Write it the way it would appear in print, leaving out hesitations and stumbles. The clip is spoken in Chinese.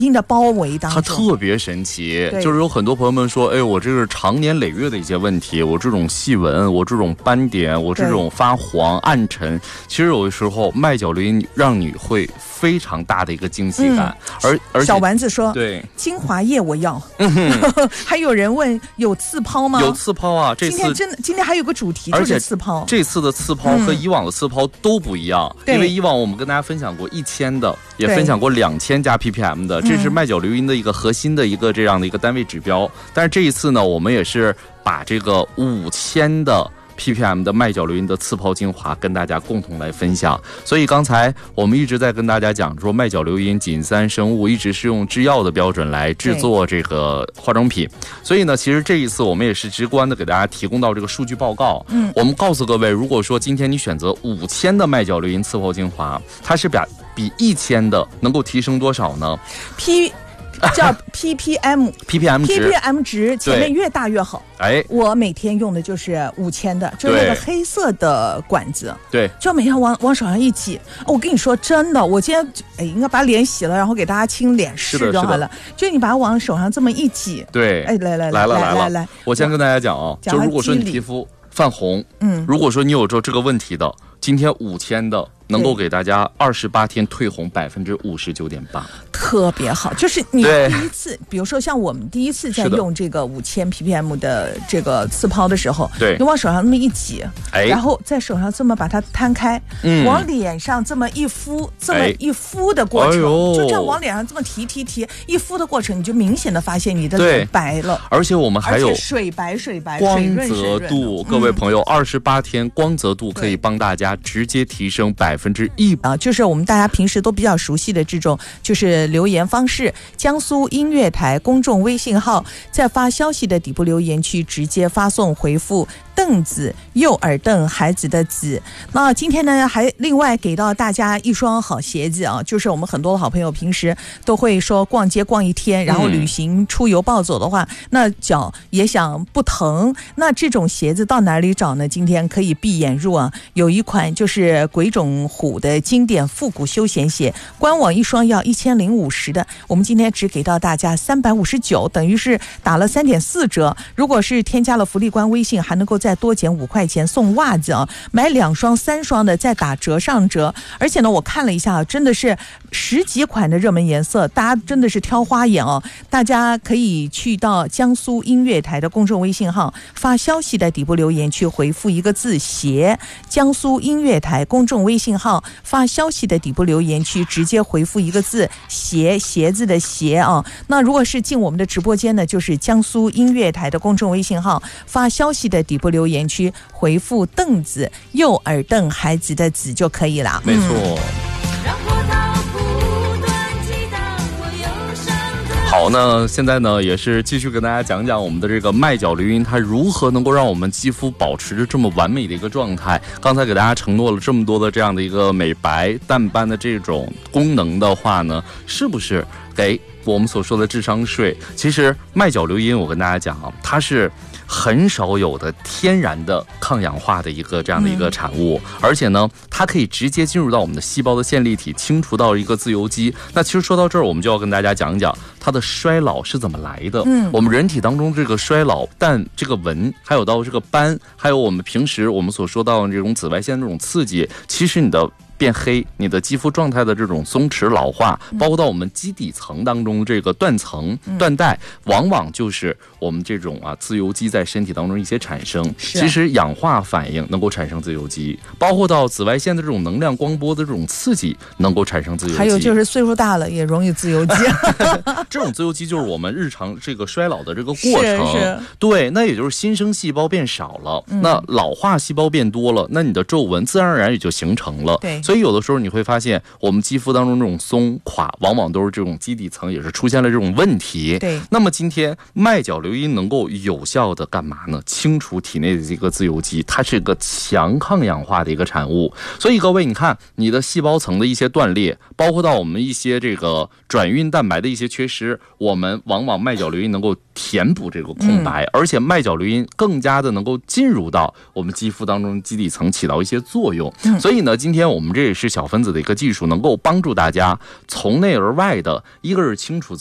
的包围当中， 它特别神奇。就是有很多朋友们说，哎，我这是长年累月的一些问题，我这种细纹，我这种斑点，我这种发黄暗沉，其实有的时候麦角硫因让你会非常大的一个惊喜感。而小丸子说， 对， 精华液我要。还有人问有刺泡吗？ 有刺泡啊， 今天还有个主题就是刺泡。 这次的刺泡和以往的刺泡都不一样，因为以往我们跟大家分享过1000的，也分享过2000加 ppm 的，这是麦角硫因的一个核心的一个这样的一个单位指标。但是这一次呢，我们也是把这个5000的ppm 的麦角硫因的刺泡精华跟大家共同来分享。所以刚才我们一直在跟大家讲说，麦角硫因仅3生物一直是用制药的标准来制作这个化妆品。所以呢，其实这一次我们也是直观的给大家提供到这个数据报告。我们告诉各位，如果说今天你选择5000的麦角硫因刺泡精华，它是比1000的能够提升多少呢？ 叫 ppm 值前面越大越好。 哎， 我每天用的就是5000的，就是那个黑色的管子。 对， 就每天往手上一挤。我跟你说真的，我今天应该把脸洗了，然后给大家清脸试就好了。就你把它往手上这么一挤。 对， 哎，来， 我先跟大家讲啊，就如果说你皮肤泛红，如果说你有这个问题的，今天5000的能够给大家28天退红59.8%， 特别好。就是你第一次，比如说像我们第一次在用这个5000 ppm 的这个刺泡的时候， 对， 你往手上那么一挤，然后在手上这么把它摊开，往脸上这么一敷，这么一敷的过程，就这样往脸上这么提一敷的过程，你就明显的发现你的脸白了。 而且我们还有水白光泽度，各位朋友，28天光泽度可以帮大家直接提升1% 啊，就是我们大家平时都比较熟悉的这种，就是留言方式。江苏音乐台公众微信号，在发消息的底部留言区直接发送回复凳子，右耳凳，孩子的子。那今天呢，还另外给到大家一双好鞋子啊，就是我们很多好朋友平时都会说逛街逛一天，然后旅行出游暴走的话，那脚也想不疼。那这种鞋子到哪里找呢？今天可以闭眼入啊，有一款就是鬼冢虎的经典复古休闲鞋，官网一双要1050的，我们今天只给到大家359，等于是打了3.4折。如果是添加了福利官微信，还能够再多减5块钱送袜子啊，买2双3双的再打折上折。而且呢，我看了一下，真的是10几款的热门颜色，大家真的是挑花眼哦。大家可以去到江苏音乐台的公众微信号，发消息的底部留言区回复一个字鞋，江苏音乐台公众微信号发消息的底部留言区直接回复一个字鞋，鞋子的鞋啊。那如果是进我们的直播间呢，就是江苏音乐台的公众微信号发消息的底部留言区回复凳子，右耳凳，孩子的子就可以了。 没错。好，那现在呢也是继续跟大家讲讲我们的这个麦角硫因它如何能够让我们肌肤保持着这么完美的一个状态。刚才给大家承诺了这么多的这样的一个美白淡斑的这种功能的话呢，是不是给我们所说的智商税？其实麦角硫因我跟大家讲啊，它是很少有的天然的抗氧化的一个这样的一个产物，而且呢它可以直接进入到我们的细胞的线粒体，清除到一个自由基。那其实说到这儿，我们就要跟大家讲一讲它的衰老是怎么来的。我们人体当中这个衰老，但这个纹还有到这个斑，还有我们平时我们所说到的这种紫外线这种刺激，其实你的变黑，你的肌肤状态的这种松弛老化，包括到我们基底层当中这个断层断带，往往就是我们这种自由基在身体当中一些产生。其实氧化反应能够产生自由基，包括到紫外线的这种能量光波的这种刺激能够产生自由基， 还有就是岁数大了也容易自由基。 这种自由基就是我们日常这个衰老的这个过程。对，那也就是新生细胞变少了，那老化细胞变多了，那你的皱纹自然而然也就形成了。 对， 所以有的时候你会发现我们肌肤当中这种松垮往往都是这种基底层也是出现了这种问题。 对， 那么今天麦角硫因能够有效的干嘛呢？清除体内的这个自由基，它是一个强抗氧化的一个产物。所以各位你看你的细胞层的一些断裂，包括到我们一些这个转运蛋白的一些缺失，我们往往麦角硫因能够填补这个空白，而且麦角硫因更加的能够进入到我们肌肤当中基底层起到一些作用。所以呢今天我们这也是小分子的一个技术，能够帮助大家从内而外的，一个是清除